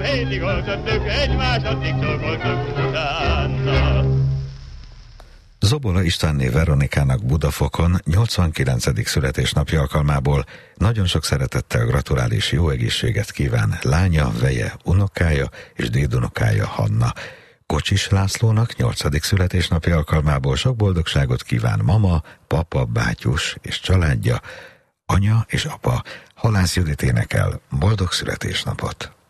félig öltöttük, egymásat tiktolkoltuk utána. Zobola Istvánné Veronikának Budafokon 89. születésnapja alkalmából nagyon sok szeretettel gratulál és jó egészséget kíván lánya, veje, unokája és dédunokája Hanna. Kocsis Lászlónak 8. születésnapja alkalmából sok boldogságot kíván mama, papa, bátyus és családja, anya és apa. Halász Judit énekel boldog születésnapot!